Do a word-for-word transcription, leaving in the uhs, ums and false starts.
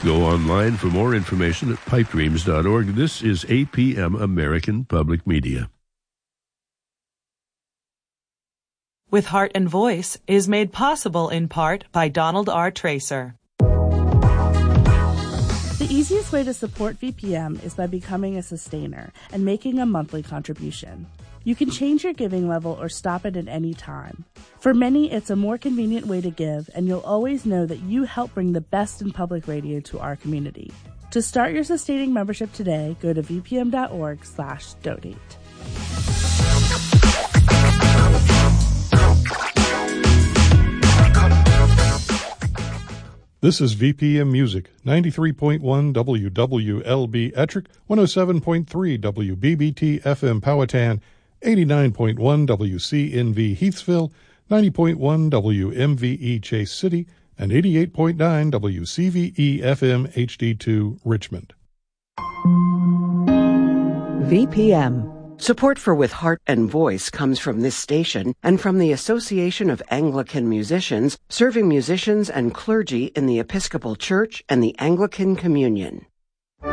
Go online for more information at pipe dreams dot org. This is A P M American Public Media. With Heart and Voice is made possible in part by Donald R. Tracer. The easiest way to support V P M is by becoming a sustainer and making a monthly contribution. You can change your giving level or stop it at any time. For many, it's a more convenient way to give, and you'll always know that you help bring the best in public radio to our community. To start your sustaining membership today, go to v p m dot org slash donate. This is V P M Music, ninety-three point one W W L B Ettrick, one oh seven point three W B B T F M Powhatan, eighty-nine point one W C N V Heathsville, ninety point one W M V E Chase City, and eighty-eight point nine W C V E F M H D two Richmond. V P M. Support for With Heart and Voice comes from this station and from the Association of Anglican Musicians, serving musicians and clergy in the Episcopal Church and the Anglican Communion.